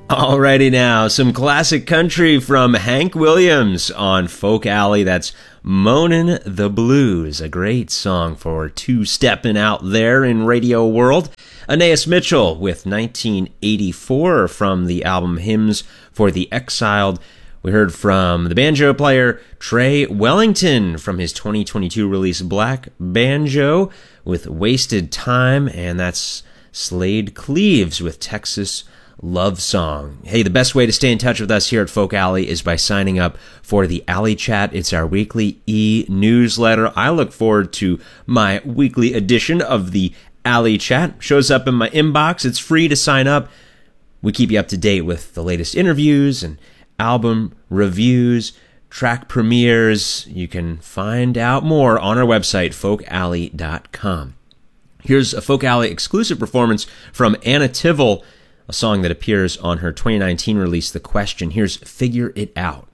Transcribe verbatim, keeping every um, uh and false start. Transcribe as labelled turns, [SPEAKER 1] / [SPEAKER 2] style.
[SPEAKER 1] Alrighty now, some classic country from Hank Williams on Folk Alley. That's Moanin' the Blues, a great song for two-stepping out there in radio world. Anais Mitchell with nineteen eighty-four from the album Hymns for the Exiled. We heard from the banjo player Trey Wellington from his twenty twenty-two release Black Banjo with Wasted Time, and that's Slade Cleaves with Texas Love Song. Hey, the best way to stay in touch with us here at Folk Alley is by signing up for the Alley Chat. It's our weekly e-newsletter. I look forward to my weekly edition of the Alley Chat. Shows up in my inbox. It's free to sign up. We keep you up to date with the latest interviews and album reviews, track premieres. You can find out more on our website, folk alley dot com. Here's a Folk Alley exclusive performance from Anna Tivel, a song that appears on her twenty nineteen release, The Question. Here's Figure It Out.